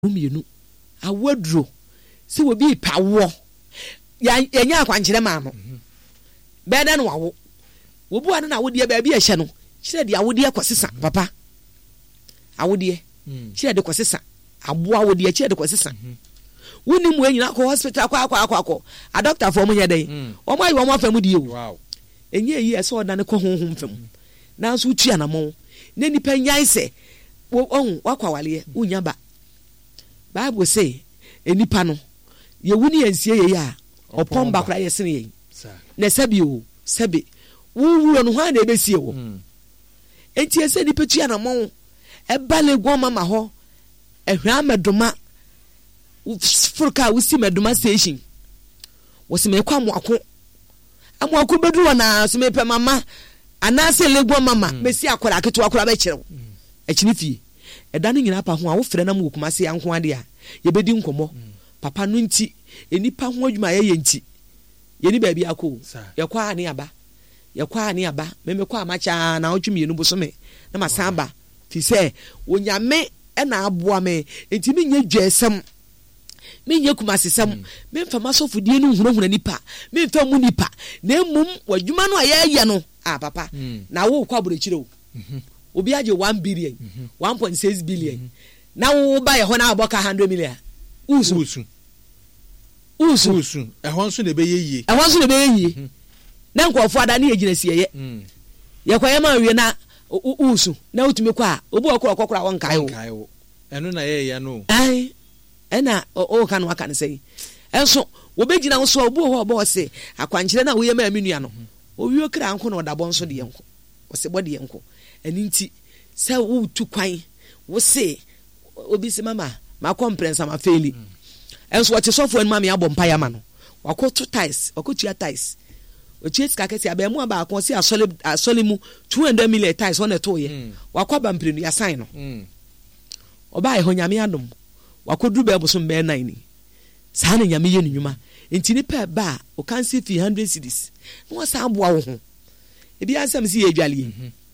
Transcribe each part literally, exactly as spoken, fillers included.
Umienu awadro si wo bi pawo ya enya akwankyere ma no beda no wawo wo bu ane na wode ba bia hye no kire de awode ekosesa papa awode kire de kosesa abo awode kire de kosesa woni mu anyina ko hospital kwa kwa kwa kwa a doctor for mu yeden o mo ayi wo mo afam die wow enye yi ese oda ne ko honhom fam na so tua na mo na nipa nyan se wo on wakwa wale unya ba Bible say enipa no ye wuni ensie ye ya opon bakra ye sene ye na sabi o sabi wuwuro no ha na ebesie wo enti ese nipa tua na mo e bale gwo mama ho ehwa medoma furka wusi medoma station wosi me kwa moako amoako beduru na so me pe mama anase legwo mama mesi akora aketo akora be kire wo ekini fie eda no nyina pa ho a wo frɛ na mo kuma se anko ade a ye bedi nkomo papa no nti enipa ho adwuma ye ye nti ye ni ba bi akọ ye kwa ani aba ye kwa ani aba meme kwa amacha na odwumi enu bosome na masamba fi se onyame e na aboa me enti mi nye dwesem mi nye kuma sesem me mfa masofudie no hunahuna nipa me mfa mu nipa na emum wadwuma no aye ye no ah papa na wo kwa borokire wo obi aje one billion one point six billion na wo ba ye ho na aboka one hundred million usu usu usu usu e ho nso ne be yeye e ho nso ne be yeye na nkofo ada na yegina sieye ye kwa ye ma wie na usu na utumi kwa obi okoro okoro won kai wo kai wo eno na ye ya no ai ena o kan waka ne sei enso wo be gina nso obi ho obo se akwankyere na wo ye ma aminu no owi okra anko na odabo nso de yenko wo se bode yenko eni nti se wo tu kwan wo se obi se mama ma comprensa ma faili enso wo te sofo en mama ya bompa ya ma no wakoto ties wakotua ties ochi etika kesi abemu aba akon si asole asole mu two hundred million ties on eto ye wakwaba mprenu ya sign no oba e ho nyame adom wakoduru be boso mbe nine ni saa na nyame ye nnwuma enti ni pa ba o kan si three hundred cities no sa aboa wo ho ebi ansam si ye adwale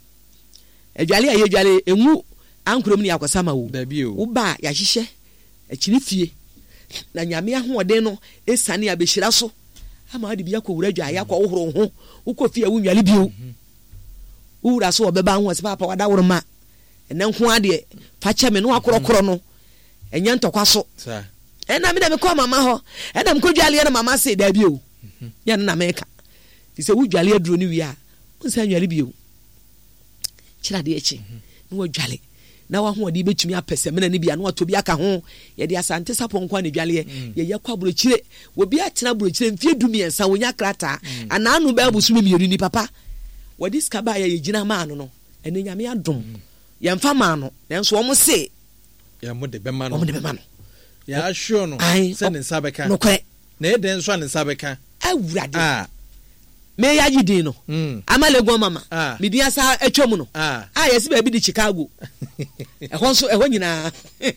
adwale ye adwale enwu ankurom ni akosama wo wo ba ya hihye akini fie na nyame ahoden no esane abehira so ama ade bia ko wura dwa ya ko wohoro ho uko fie wo nwale bio wura so obeba ho se papa wada woroma ene nko ade fa cheme no akorokoro no enya ntokwa so sa ena me da me ko mama ho ena me ko dwale na mama se da bio ya na meka ti se wo dwale aduro ni wi a unsa nwale bio kira de echi no wo dwale na wa ho de betumi apese me na ni bia no to bi aka ho ye de asante sapon kwa ne dwale ye ye kwa burochire wo bi atena burochire mfie dumi ensa wonya krata ana anu ba busumi mieri ni papa wo diska ba ye gina ma no no ene nyame adom ye mfa ma no nenso wo mo se ya mo de be ma no wo mo de be ma no ya sure no se ne sabeka no kwe na e den so ne sabeka awurade ah me ya jidin no amalegwo mama ah. me dia sa atwom no ah ah yesi ba bi di Chicago e ho so e ho nyina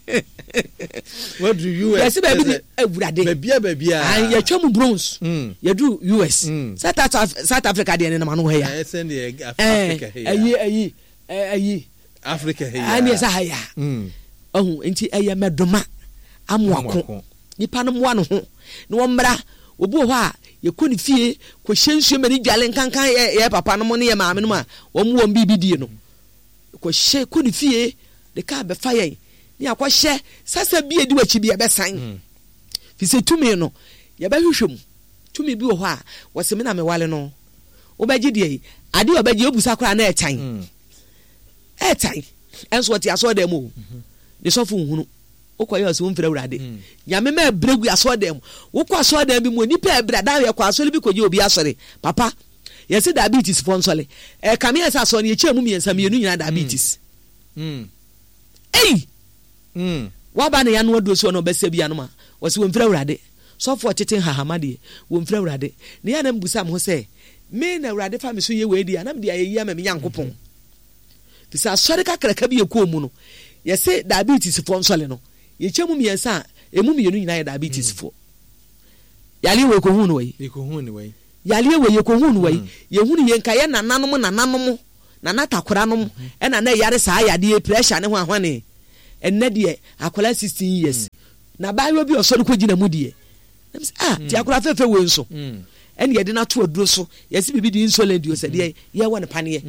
what do you yesi ba bi di awurade ba bia ba bia ah ya twom bronze mm. ya do U S mm. South, Af- South Africa de na manu he ya eh send the Africa here ayi ayi ayi Africa here ani sa ha ya mm oh enti eye medoma amoako nipa no moa no ho no mmra obi ho a ye koni fie ko hyensu mani dwale nkankan ye papa no mo ne ye maame no ma wo mo won bibidie no ko hye koni fie de ka be fa ye ni akwahye sasa bie di wachi bie be san fi se tumi no ye ba hwehwem tumi bi wo ho a wo se me na me wale no wo ba gidie ade wo ba gi obusa kora na e tan e tan enso ti aso da mu de so fu hunu okoye oso mfira urade nyame ma bregu aso dem wo kwa aso dem bi mu nipa ebra da ye kwa aso bi koje obi asore papa yesi diabetes fo nsole e kame esa so ne ye chemu miensa mienu nyina diabetes mm ei mm wa ba ne ya no ado so no besa bia no ma wo se wo mfira urade so fo teten hahamade wo mfira urade ne ya na mbusa mo se me na urade fa me so ye we di anam dia ye yi ama me nyankopon bisa sore ka kraka bi ekwo mu no yesi diabetes fo nsole no ye chemu miensa emu mienu nyina ye diabetes fo yale we ko hunu we ye ko hunu we yale we ye ko hunu we ye hunu ye nka ye nananom nananom nana takora nom e na na yare saa yade pressure ne ho ahwane enne de akola sixteen years na ba yo bi osori ko gina mu de ah ti akola fefe we nso ene ye de na to aduro so yesi bibi di insolent yo se de ye won pane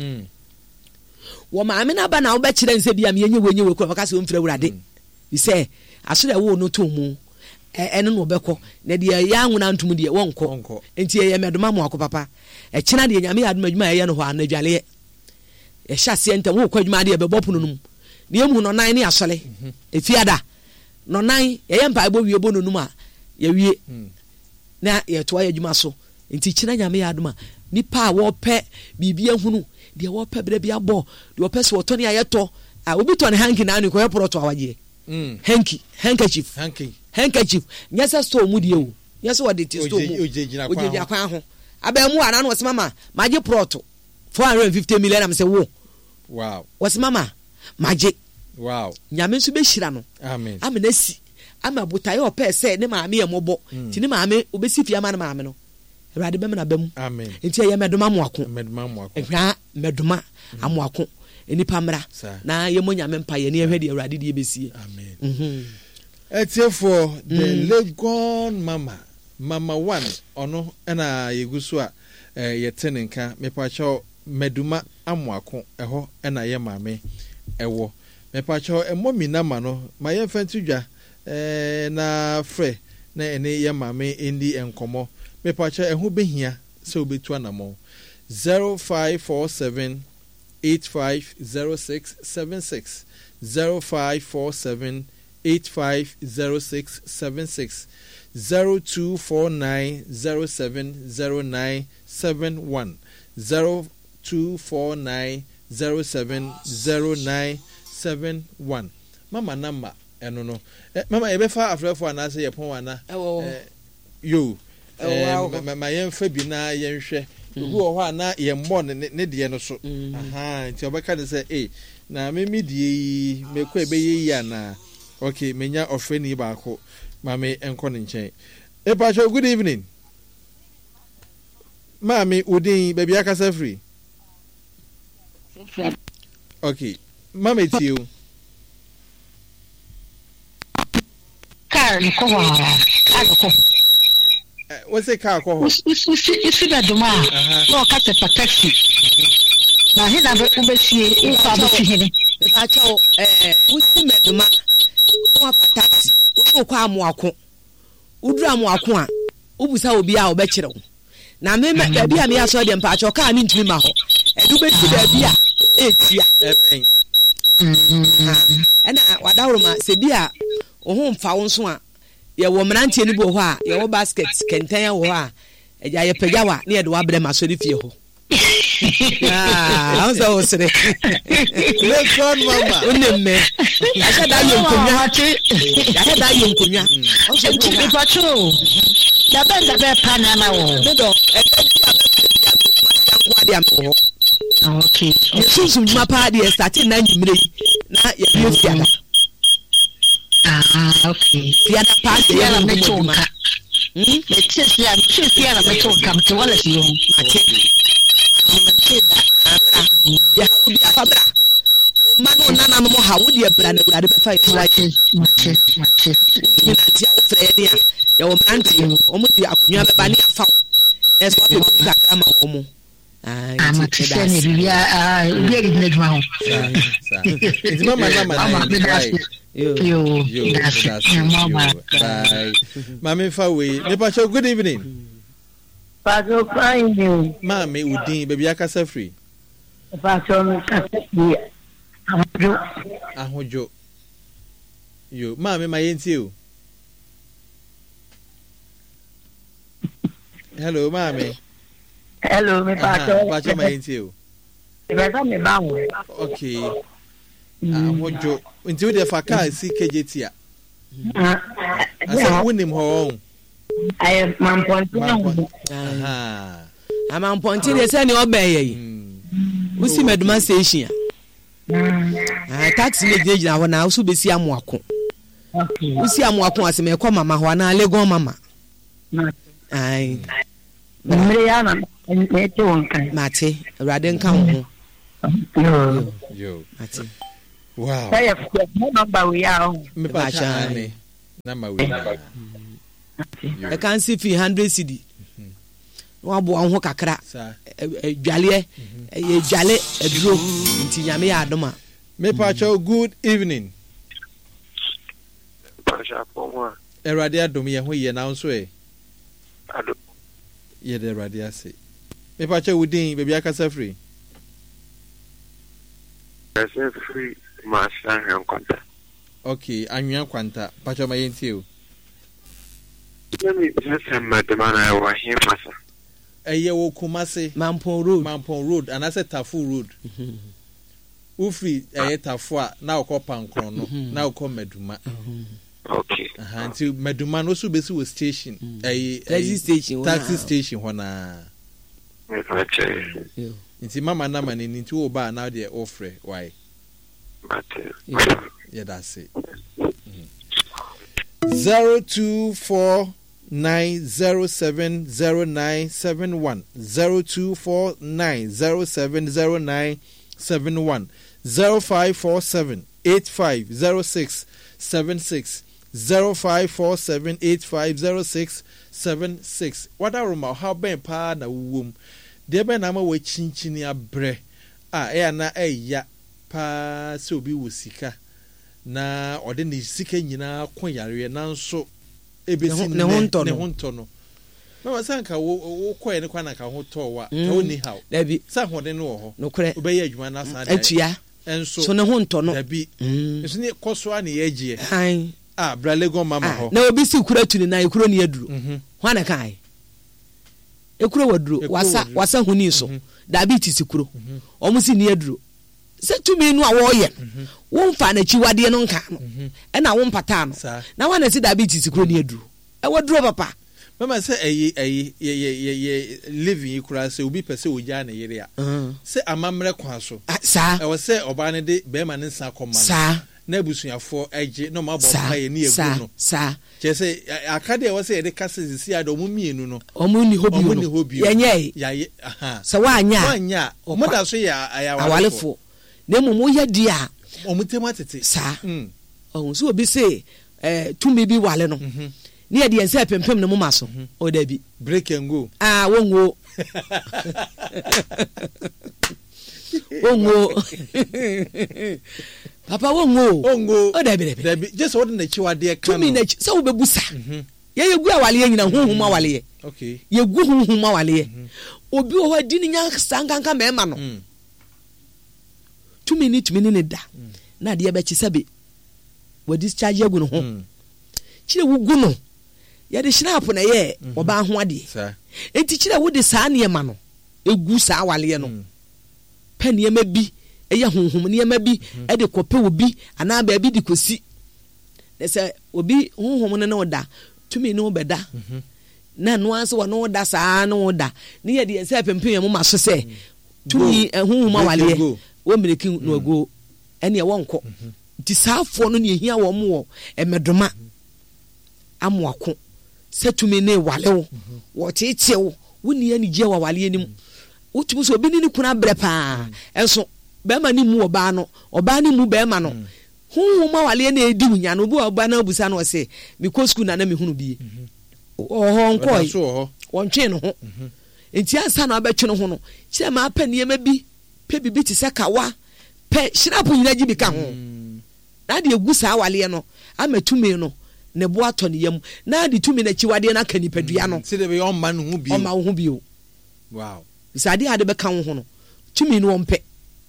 wo ma ame na ba na wo be kire nse bia me yenye wenye we ko baka se o mfira wurade bi se asore wo no to mu ene no beko na de ya anwuna ntum de wonko enti ye medoma mo akopapa e kina de nyame aduma adwuma ye no ho anadwale ye hya se enta wo kwa adwuma de be bopono num ne emu no nan ne asole efiada no nan ye ye mpa ebo wie bo no num a ye wie na ye to ya adwuma so enti kina nyame aduma nipa wo pe bibia hunu de wo pe bre bia bo de wo pe se wo to ne ayeto a obi to ne hanki na anu ko ye proto awaje mm hanki handkerchief hanki handkerchief nyesa store mu de o nyesa wo de ti store mu ojeji akwan ho abamu ana no wose mama maje proto four hundred fifty million am say wo wow wose mama maje wow nyame nso be hira no amen amena si ama botaye ope se ne maame ye mobo ti ne maame obesi fia ma ne maame no Erade be na bam amen enti ye medoma mo ako medoma mo ako ehwa medoma amo ako enipa mra na ye mo nyame mpa ye ne ehwe de erade de besie amen mhm etiefo the Legon mama mama one ono na yeguso a ye tenenka mepacho meduma amo ako eho na ye maame ewo mepacho emomi na ma no ma ye fantudwa eh na fre na ene ye maame endi enkomo mepacha ehu behia se obetu anamo zero five four seven eight five zero six seven six zero five four seven eight five zero six seven six zero two four nine zero seven zero nine seven one zero two four nine zero seven zero nine seven one mama number eno no eh, mama ebefa afrefo anase ye pon ana eh, yo eh ma yen fa bi na yen hwe hu o ho ana ye mbo ne de no so aha nti obeka ne say eh na me mi die me ko ebe ye ya na okay menya ofreni ba ko mame enko ne nchen e pa cho good evening mame udin baby akasa free okay mame tiu car ko wa car ko what's a car ko isi da duma no ka te taxi na he na be ubesie infa be fihene ta cho eh usi meduma no pa taxi wo ko amu ako udu amu ako a ubusa obi a obekire wo na me da bia me aso de mpa cho ka me ntimi ma ho edu be ti da bia etia epen mhm ena wadawro ma se bia ohun fa wo nso a ye wo mrantie ni bo ho a ye wo basket kenten wo ho a eja ye pegawa na ye de wa bre ma so ni fie ho ah I'm so sorry let's go mama unemme acha da ye nkonya acha da ye nkonya o se bi patrol da ben da be pana na wo do e ta bi a be ma si anko ade am ho okay sunsun ma pa de starting na nyimire na ye bi fiada ah okay fiada pa de ya na metonka hm le tsi ya tsi ya na metonka mto wala si yo ate ya hu dia fabra manu nana mo ha wo dia bra na urade be fa yi mache mache mache ni na dia wo frɛ ni a ya wo mranti o mo dia akunwa be ba ni afa wo es wa be kakra ma wo mo ah mache se ni bia ah bia ni djuma ho it's mama mama yo yo that's mama bye mama fa we me pa cho good evening Paso fine you. Mama udin baby akasa free. Paso me kasa free. Ahojo. Ahojo. Yo, mama my yenti o. Hello mama. Hello me paso. Paso my yenti o. Besa me ba wo. Okay. Ahojo. Nti we dey fa car si K J T a. Ah. Asa wonim ho. I man point na. Aha. Ama ponti de se ni obeye yi. Usi meduma station. Ah taxi le jeje na wona usu besi amoako. Okay. Usi amoako ase me ko mama ho na Legon mama. Ai. Mre ya na me te won kan. Mate, urade nka ho. Yo. Yo. Mate. Wow. Say no number we are. Me pa chane. Number we. I can see fi one hundred cedi. No abo an ho kakra. Dwale e dwale eduro nti nyame ya adoma. Me pa cho good evening. Pasha Poma. Erade adom ye ho ye na nso e. Ado. Ye de erade ase. Me pa cho wudin baby akasa free. Kasa free Master and Quanta. Okay, anwa kwanta. Pa cho mayenti o. Let me just send my demand I was here massa. Eye wo Kumase Mampon Road. Mampon Road and I said Tafu Road. Ufi eye Tafu a na okopa nkron no na okọ Meduma. Okay. Aha until Meduma no so besi wo station. Eye taxi station. Taxi station hona. Me pache. Nti mama na mani nti wo ba na de offer why? But Yeah, that's it. zero two four nine zero seven zero nine seven one zero two four nine zero seven zero nine seven one zero five four seven eight five zero six seven six zero five four seven eight five zero six seven six. What I remember how ben pa na wum de ben na ma we chinchini abre ah e na e ya pa se obi wo sika na ode ne sika nyina kon yare na nso ebesi ne honto ne honto no na wasanka wo koe ne kwa na ka hoto wa ka oni haw dabi sa hode ne wo ho no kure obeya adwuma na sa da atua enso so ne honto no dabi enso ne koso a ne yagie han ah bra lego mama ho na obi si kura tuni na ekuro ne aduro ho na kai ekuro waduro wasa wasa huni so dabi ti sikuro omo si ne aduro se tumi nu a wo ye wo mfa na chiwade no nka no e na wo mpata no na wa na si diabetes kuro ne aduru e waduro papa mama se eyi eyi ye ye ye living ikura se obi pese oja na yere a se amamre kwa so sa e wo se oba ne de be ma ne nsa koma sa na ebusuafo eje no ma bo pa ye ne egu no sa che se akade e wo se de kase si ade omu mienu no omu ni hobi no yenye ya ye aha sa wa anya wa anya mo da so ya awalefo na mu mo ye dia omutema tete sa mm oh so obi say eh tumi bi wale no ni e de ense pempem ne mo maso o da bi break and go ah wonwo wonwo papa wonwo wonwo o da bi da bi just what na chiwade ka no tumi na so wo bebusa ye yegu awale nyina honhum awale okay yegu honhum awale obi o hadi ni nya sankanka mema no two minutes minute da na de be chisabe we discharge agu no ho chire wugu no ya de snap na ye oba ho ade enti chire wo de saa ne ma no egu saa wale no pe ne ma bi eye honhom ne ma bi e de kope obi ana ba bi de kosi de se obi honhom ne no da tumi no be da na no anse wo no da saa no da ne ye de se pempem ma so se tumi honhom awale wo mireki no ago ene e wonko ti saafo no ne ehia wo mo emedoma amoako setumi ne walewo wo tietiewo woni ani je wa wale anim wotumu so obi ni kuna bre pa enso be ma ni mu oba no oba ni mu be ma no hu ma wale na edi wunya no obi oba na abusa no se me ko school na na me hunu bie oho nko wontwe no ho enti ansa na obetwe no ho no kire ma pa niema bi pe bibi ti se kawa pe shirapu nyina gibi ka ho na de egu saa wale no amatumi no ne bo ato ne yam na de tumi na chiwade na kanipadua no se de be on man hu bi o ma hu bi o wow bisade ade be ka ho no tumi no ompe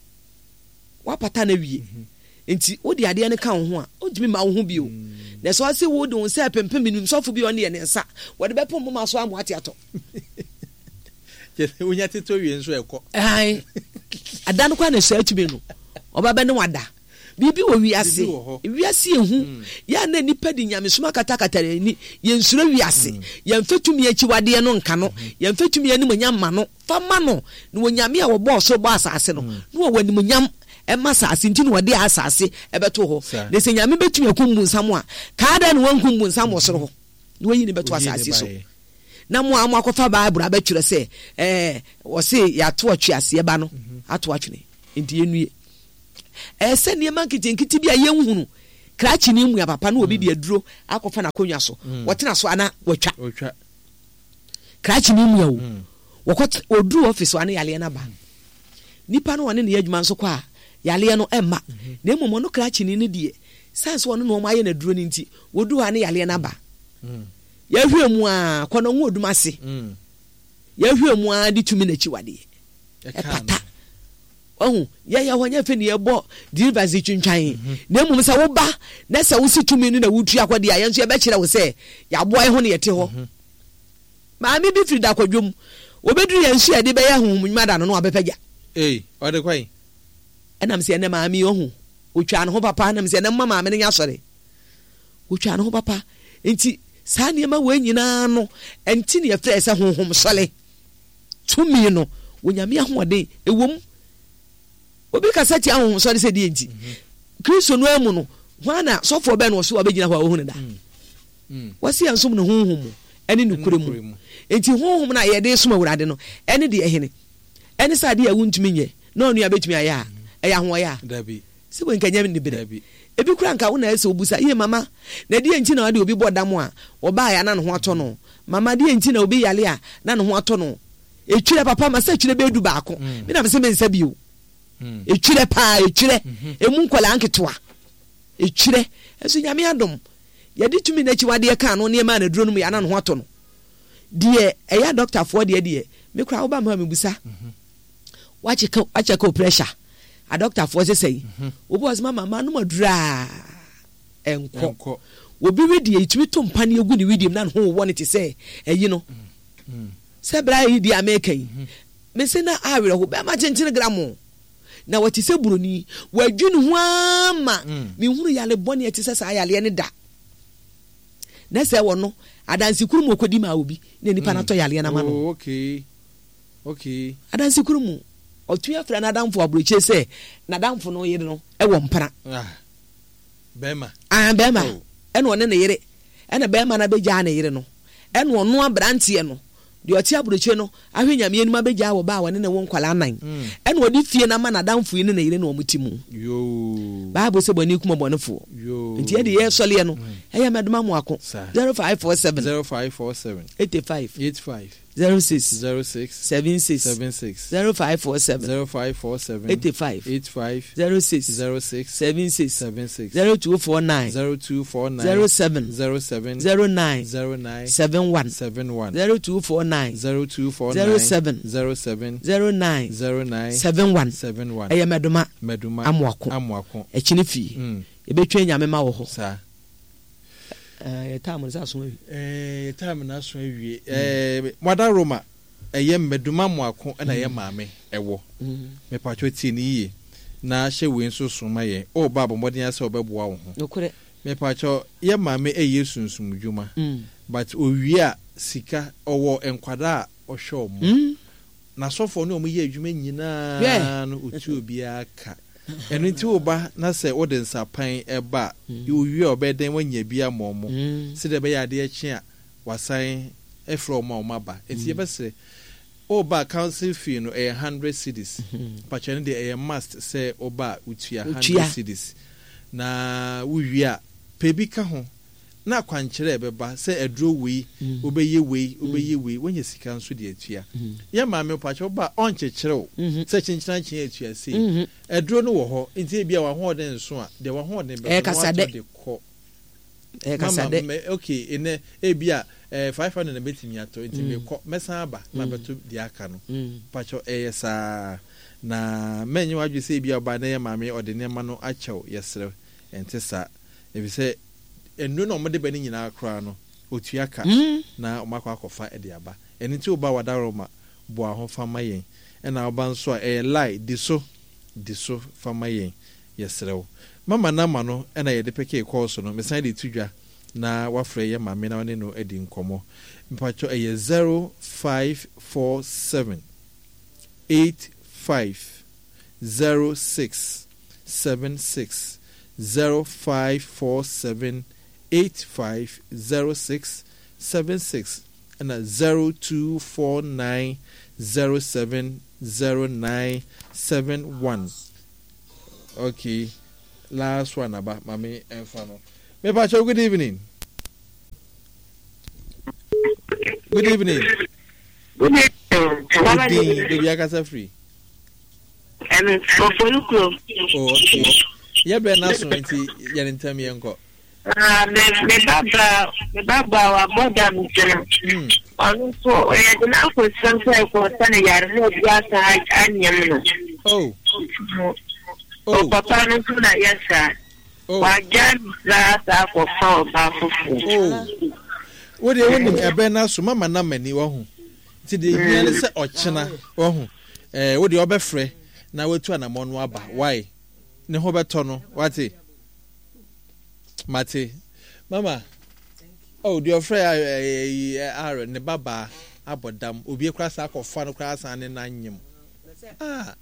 wa pata na wie enti wo de ade ne ka ho a o tumi ma hu bi o na so ase wo de on se pempem nim sofo bi on ne ne nsa wo de be pom ma so amu ate ato je unya tito wie nso ekọ ai adan kwa na so atumi no oba be ne wada bibi wo wiase wiase ehu ya na nipa di nyamesoma katakata ni yensuro wiase yemfetumi achiwade no nka no yemfetumi ani monyam ma no fa ma no na wonyame a wo boss bo asase no no wani monyam e ma asase nti no wode asase e beto ho na se nyame betumi akumbu nsam a ka da no wankumbu nsam wo soro ho no wayi ni beto asase so na mo am akofa bible abetwere se eh wo se ya to atwe ase ba no ato atwene nti yenue eh se niema nkiti bi a yenhunu krachi ni mu ya papa no obi de aduro akofa na konwa so wotena so ana watwa otwa krachi ni mu ya wo wokot odu office wa na yale na ba nipa no wone ne adwuma nso kwa yale no emma na emu no krachi ni ne die sans wone no ma ye na duro ni nti wodu ha ne yale na ba ya hwe mu a kono nwo oduma se ya hwe mu a di tumi na chi wade e pata oh ya ya wanya fe ne yebo delivery twintwan na emu se wo ba na se wo si tumi ni na wutu akwade ya yenso ye be kire wo se ya boa ho ne yete ho ma mi bi frida kwadwom obeduru yenso ye de be ya hu munmada no no abepagya eh ode kwai enam se ne ma mi ohu otwa no ho papa nam se ne mama me ne nya sore otwa no ho papa enti saa niema we nyina no enti ne yefre se honhom sole tumi no wonyame ahode ewom obi kasa ti ahonhom sole se die enti kristo no amu no hwana sofo be no so abegyina ho ahunu da wasi ansom no honhom ene no kuremu enti honhom na ye de soma wurade no ene de ehene ene sa de awuntumi nye na onu abetumi aya eya ho ya dabi se wo nkanya ne bere ebi kura nka wo na ese obusa ye mama na de enti na wade obi bodam a oba ya na no ho ato no mama de enti na obi yale a na no ho ato no etwire papa ma sa twire bedu baako me na me se me nsa bio etwire pa etwire emu nkola anketoa etwire eso nyame adom ye de tumi na chi wade ka no ne ma na duro no ya na no ho ato no de eya doctor for de de me kura wo ba ma me busa wache ka wache ka pressure a doctor for say obi was mama ma no madura enko obi wedi etumi to mpane egu ni wedi na ho wo ne te say eyi no se bra yi di america yi me se na awere ho be ma chenchen gramo na wati se buroni wadwunu ho ama me hunu yale bone eti se sa yale ne da na se wo no adansi kurumu okodi ma obi na nipa na to yale na ma no okay okay adansi kurumu otu afra na damfo abroche se na damfo no yire no e wo mpara ah bema ah bema ene one ne yire ene bema na beja na yire no ene ono abrante no de oti abroche no ahwenyame enuma beja wo ba wone ne wo nkwala nan ene odi fie na ma na damfo yi ne na yire no omutimu yo baabo se boni kuma bonefo yo nti e de ye sole no eya meduma mo ako zero five four seven zero five four seven eighty-five eighty-five zero six zero six seven six seven six zero five four seven zero five four seven eighty-five eighty-five zero six zero six seven six seven six zero two four nine zero two four nine zero seven zero seven zero nine zero nine seven one seven one zero two four nine zero two four zero nine seven zero seven zero nine zero nine seven one seven one eya meduma meduma amwako amwako echini fi mm ebetwe nyame ma wo ho sa eh tamu za so wi eh time na so awie eh mwada roma eye meduma mwako na ye maame ewo me pacho tie ni yie na hye we nso soma ye o baba modin ase obeboa wo ho okure me pacho ye maame eye sunsum dwuma but owie a sika owo enkwada a ohwe omo na sofo ne omo ye adwuma nyina no otu obi aka eno nti oba na se wo de nsapan eba owie obeden wanya bia momo se de be ya de akyi a wasan efro ma o maba enti ye bese oba council fee no a hundred cedis pacho ne de a must say oba utua hundred cedis na wowie a pebi ka ho na kwankyere beba se edro wei obeye wei obeye wei wanya sika nso de atua ye maame pacho ba onkyekyerew se kyenkyena kyen atua sei edro no wo ho nti bia wa ho de nso a de wa ho de be de ko e kasade okay ene e bia five hundred na betimi ato nti me ko mesa aba na beto di aka no pacho e yesa na menyi wadwe se bia oba na ye maame ode ne ma no achew yesrew enti sa e bi se enu no mode bani nyina akra no otua ka na omakwa akofa e de aba eni ti oba wadaroma bo aho fama yen e na oba nso e lie diso diso fama yen yesrew mama na ma no e na ye de peke course no me san de tudwa na wafre ye mame na wone no edi nkomo mpacho e zero five four seven eight five zero six seven six zero five four seven eight five zero six seven six and a zero two four nine zero seven zero nine seven one Okay. Last one about Mami and Fano. Me pacho, good evening. Good evening. Good evening. Good evening. Baby, I can free. I'm for Foluklo. Oh, okay. Yeah, be na so nti ya ntem ye nko. Ah, me me baba, me baba wa boda mtena. Hmm. Onu so e de na ko sanse ko tane yar no biya sa anyam no. Oh. Oh, papa no tuna yesa. Oh. Wa jan za sa ko fa ba fufu. Oh. Wo de woni e be na so mama na mani wo hu. Ti de hia le se ochena wo hu. Eh wo de obefre na wetu anamọ no aba. Why? Ne ho beto no wati mate mama oh the friend are ne baba abodam obi ekra sa akọfa no kra san ne nanyem ah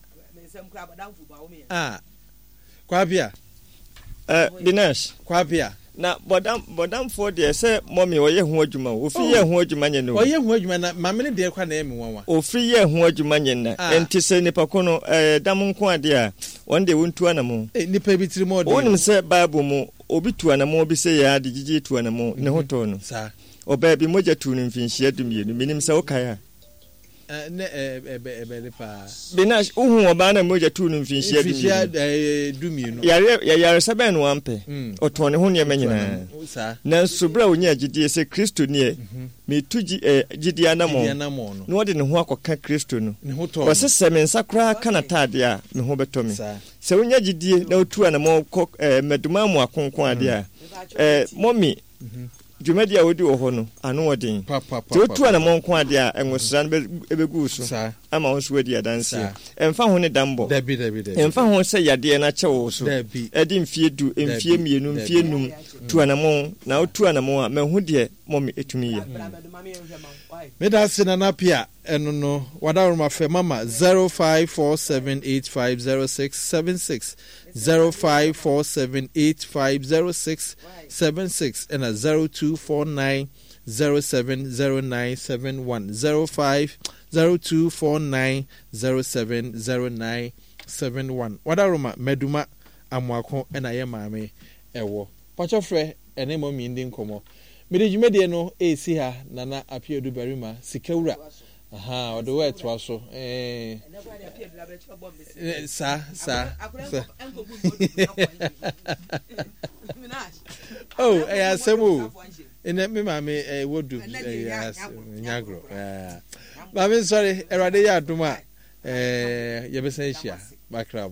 ah kwabia eh Dinesh kwabia na bodam bodam for there say mommy oye hu adwuma ofi ye hu adwuma nye no oye hu adwuma na mama ne de kwa na emi wanwa ofi ye hu adwuma nye na enti se nipa ko no eh dam nko ade a one day wontu anamo eh nipa bitiri mo de wonim se bible mu obi tu anamo bi se ya de gigi tu anamo ne hoto no sa oba bi moja tu no mfinhia dumienu minim se okaya ne ebe ebe le pa Binash uhu oba na moja tu no mfinhia dumienu yare yare seben no ampe otone ho ne manyina na sobra onya gidie se Kristo ne me tuji gidie anamo no wode ne ho akoka Kristo no o se semensa kra kana tade a me ho betomi se onya gidie na otu anamo meduma mu akonkon ade a eh mommy Jumadi a wodi wo no anu wodin te otu ana monko ade a enwosra no ebegu so ama won so wadi adanse emfa ho ne dambo dabi dabi dabi emfa ho se yade na chewo so edi mfie du emfie mienu mfie num tu ana mon na otu ana mon a mehu de momi etumi ye me da sina na pia eno no wada ma fe mama zero five four seven eight five zero six seven six zero five four seven eight five zero six seven six and a zero two four nine zero seven zero nine seven one zero five zero two four nine zero seven zero nine seven one. Wadaroma meduma amwako ena ye maame ewo. Pacho fre ene mo mi ndi nkomo. Mede jumede no e si ha nana apiedu barima sikawura. Aha, odo we to so eh sa sa. Oh, eh asemu. Ene me maame eh wodu eh nyagro. Eh. Maame sorry, erade ya aduma eh yebesa hia bakra.